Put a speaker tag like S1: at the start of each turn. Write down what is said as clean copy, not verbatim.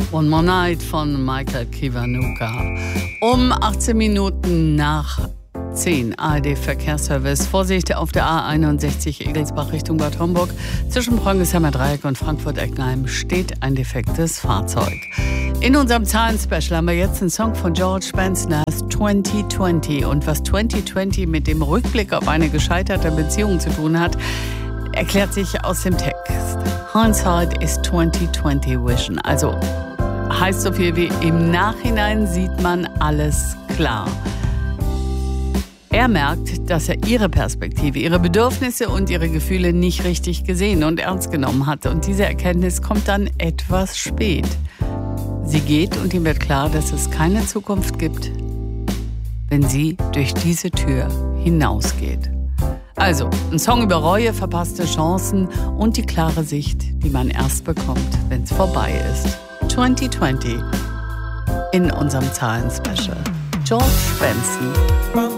S1: One More Night von Michael Kiwanuka. Um 18 Minuten nach 10 ARD-Verkehrsservice. Vorsicht auf der A61 Egelsbach Richtung Bad Homburg. Zwischen Bräunisheimer Dreieck und Frankfurt-Eckenheim steht ein defektes Fahrzeug. In unserem Zahlen-Special haben wir jetzt einen Song von George Benson, 2020. Und was 2020 mit dem Rückblick auf eine gescheiterte Beziehung zu tun hat, erklärt sich aus dem Text. Hindsight is 2020 Vision. Also heißt so viel wie im Nachhinein sieht man alles klar. Er merkt, dass er ihre Perspektive, ihre Bedürfnisse und ihre Gefühle nicht richtig gesehen und ernst genommen hatte. Und diese Erkenntnis kommt dann etwas spät. Sie geht und ihm wird klar, dass es keine Zukunft gibt, wenn sie durch diese Tür hinausgeht. Also, ein Song über Reue, verpasste Chancen und die klare Sicht, die man erst bekommt, wenn es vorbei ist. 2020 in unserem Zahlen-Special. George Benson.